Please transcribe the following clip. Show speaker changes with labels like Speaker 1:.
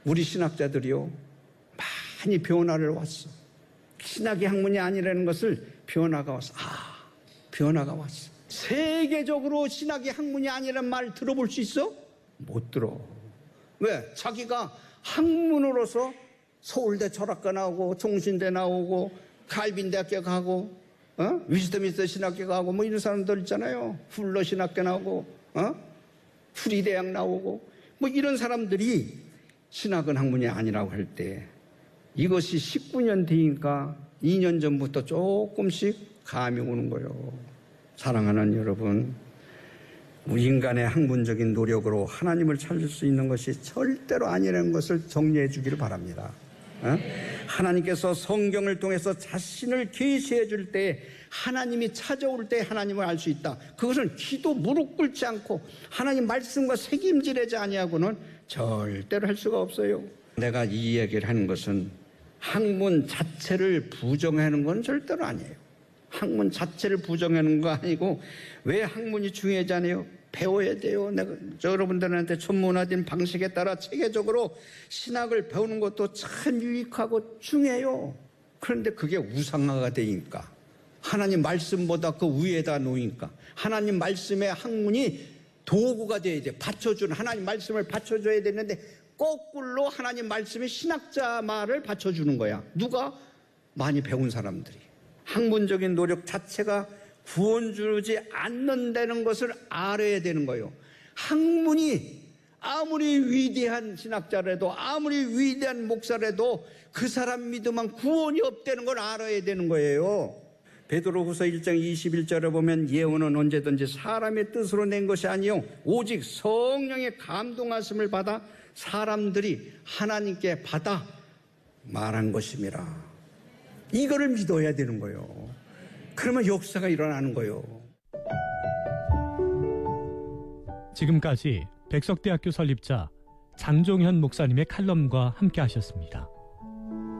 Speaker 1: 우리 신학자들이요, 많이 변화를 왔어. 신학이 학문이 아니라는 것을 변화가 왔어. 변화가 왔어. 세계적으로 신학이 학문이 아니란 말 들어볼 수 있어? 못 들어. 왜? 자기가 학문으로서 서울대 철학과 나오고 종신대 나오고 칼빈대학교 가고 위스터민스터 신학교 가고 뭐 이런 사람들 있잖아요. 풀러 신학교 나오고 프리대학 나오고 뭐 이런 사람들이 신학은 학문이 아니라고 할 때 이것이 19년 뒤니까 2년 전부터 조금씩 감이 오는 거예요. 사랑하는 여러분, 인간의 학문적인 노력으로 하나님을 찾을 수 있는 것이 절대로 아니라는 것을 정리해 주기를 바랍니다. 하나님께서 성경을 통해서 자신을 계시해 줄 때, 하나님이 찾아올 때 하나님을 알 수 있다. 그것은 기도 무릎 꿇지 않고 하나님 말씀과 책임지려지 아니하고는 절대로 할 수가 없어요. 내가 이 얘기를 하는 것은 학문 자체를 부정하는 건 절대로 아니에요. 학문 자체를 부정하는 거 아니고, 왜 학문이 중요하잖아요. 배워야 돼요. 여러분들한테 천문화된 방식에 따라 체계적으로 신학을 배우는 것도 참 유익하고 중요해요. 그런데 그게 우상화가 되니까, 하나님 말씀보다 그 위에다 놓으니까, 하나님 말씀의 학문이 도구가 돼야 돼. 받쳐주는, 하나님 말씀을 받쳐줘야 되는데 거꾸로 하나님 말씀의 신학자 말을 받쳐주는 거야. 누가? 많이 배운 사람들이. 학문적인 노력 자체가 구원 주지 않는다는 것을 알아야 되는 거예요. 학문이 아무리 위대한 신학자라도, 아무리 위대한 목사라도 그 사람 믿으면 구원이 없다는 걸 알아야 되는 거예요. 베드로후서 1장 21절에 보면 예언은 언제든지 사람의 뜻으로 낸 것이 아니요 오직 성령의 감동하심을 받아 사람들이 하나님께 받아 말한 것임이라. 이거를 믿어야 되는 거예요. 그러면 역사가 일어나는 거예요.
Speaker 2: 지금까지 백석대학교 설립자 장종현 목사님의 칼럼과 함께 하셨습니다.